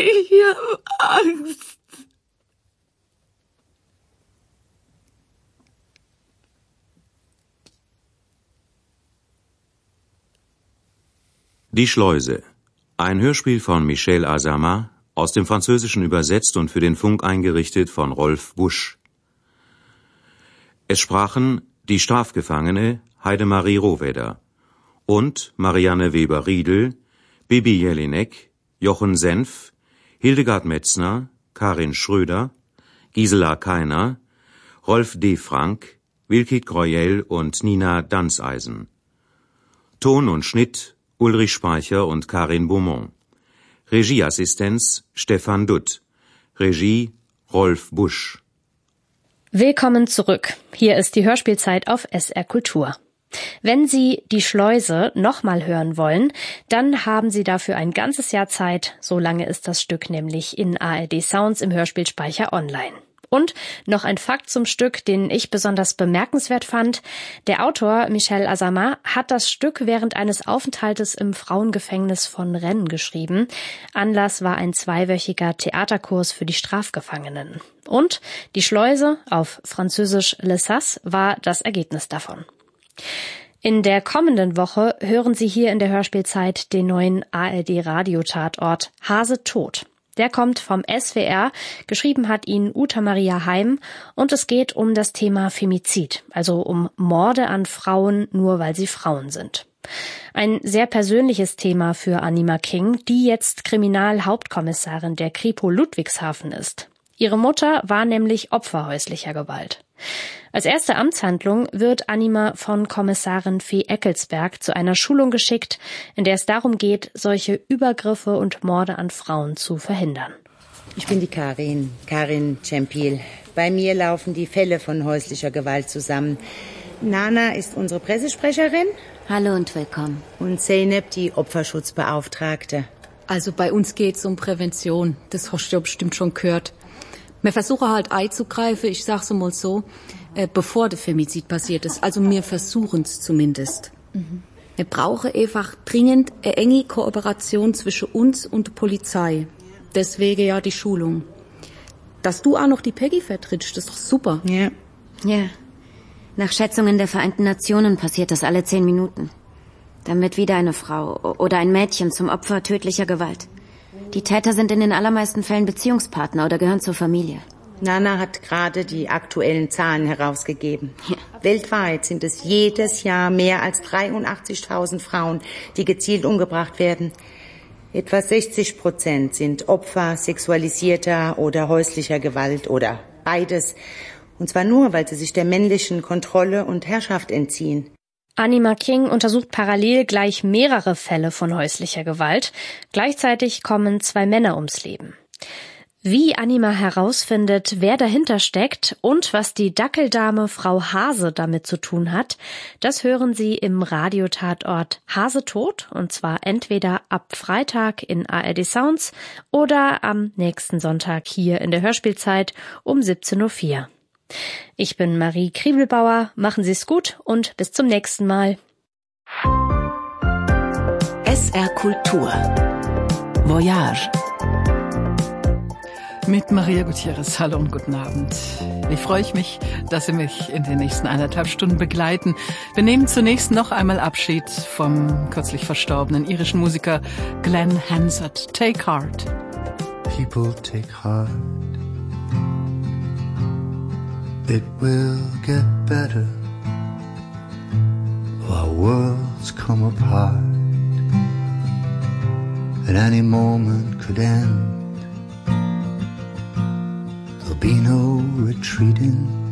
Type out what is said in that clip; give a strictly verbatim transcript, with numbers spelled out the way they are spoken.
Ich habe Angst. Die Schleuse. Ein Hörspiel von Michel Azama, aus dem Französischen übersetzt und für den Funk eingerichtet von Rolf Busch. Es sprachen die Strafgefangene Heidemarie Rohwedder und Marianne Weber-Riedel, Bibi Jelinek, Jochen Senf, Hildegard Metzner, Karin Schröder, Gisela Keiner, Rolf D. Frank, Wilkit Greuel und Nina Danzeisen. Ton und Schnitt Ulrich Speicher und Karin Beaumont. Regieassistenz Stefan Dutt. Regie Rolf Busch. Willkommen zurück. Hier ist die Hörspielzeit auf S R Kultur. Wenn Sie die Schleuse nochmal hören wollen, dann haben Sie dafür ein ganzes Jahr Zeit. So lange ist das Stück nämlich in A R D Sounds im Hörspielspeicher online. Und noch ein Fakt zum Stück, den ich besonders bemerkenswert fand. Der Autor Michel Azama hat das Stück während eines Aufenthaltes im Frauengefängnis von Rennes geschrieben. Anlass war ein zweiwöchiger Theaterkurs für die Strafgefangenen. Und die Schleuse, auf Französisch Le Sas, war das Ergebnis davon. In der kommenden Woche hören Sie hier in der Hörspielzeit den neuen A R D-Radio-Tatort Hase tot. Der kommt vom S W R, geschrieben hat ihn Uta Maria Heim, und es geht um das Thema Femizid, also um Morde an Frauen, nur weil sie Frauen sind. Ein sehr persönliches Thema für Anima King, die jetzt Kriminalhauptkommissarin der Kripo Ludwigshafen ist. Ihre Mutter war nämlich Opfer häuslicher Gewalt. Als erste Amtshandlung wird Anima von Kommissarin Fee Eckelsberg zu einer Schulung geschickt, in der es darum geht, solche Übergriffe und Morde an Frauen zu verhindern. Ich bin die Karin, Karin Cempil. Bei mir laufen die Fälle von häuslicher Gewalt zusammen. Nana ist unsere Pressesprecherin. Hallo und willkommen. Und Zeynep, die Opferschutzbeauftragte. Also bei uns geht's um Prävention. Das hast du ja bestimmt schon gehört. Wir versuchen halt einzugreifen, ich sag's mal so, äh, bevor der Femizid passiert ist. Also wir versuchen's zumindest. Mhm. Wir brauchen einfach dringend eine enge Kooperation zwischen uns und der Polizei. Deswegen ja die Schulung. Dass du auch noch die Peggy vertrittst, ist doch super. Ja. Ja. Nach Schätzungen der Vereinten Nationen passiert das alle zehn Minuten. Dann wird wieder eine Frau oder ein Mädchen zum Opfer tödlicher Gewalt. Die Täter sind in den allermeisten Fällen Beziehungspartner oder gehören zur Familie. Nana hat gerade die aktuellen Zahlen herausgegeben. Ja. Weltweit sind es jedes Jahr mehr als dreiundachtzigtausend Frauen, die gezielt umgebracht werden. Etwa sechzig Prozent sind Opfer sexualisierter oder häuslicher Gewalt oder beides. Und zwar nur, weil sie sich der männlichen Kontrolle und Herrschaft entziehen. Anima King untersucht parallel gleich mehrere Fälle von häuslicher Gewalt. Gleichzeitig kommen zwei Männer ums Leben. Wie Anima herausfindet, wer dahinter steckt und was die Dackeldame Frau Hase damit zu tun hat, das hören Sie im Radiotatort Hase tot, und zwar entweder ab Freitag in A R D Sounds oder am nächsten Sonntag hier in der Hörspielzeit um siebzehn Uhr vier. Ich bin Marie Kriebelbauer, machen Sie es gut und bis zum nächsten Mal. S R Kultur Voyage mit Maria Gutierrez. Hallo und guten Abend. Wie freue ich mich, dass Sie mich in den nächsten eineinhalb Stunden begleiten. Wir nehmen zunächst noch einmal Abschied vom kürzlich verstorbenen irischen Musiker Glenn Hansard. Take heart. People take heart. It will get better. Our worlds come apart. At any moment could end. There'll be no retreating.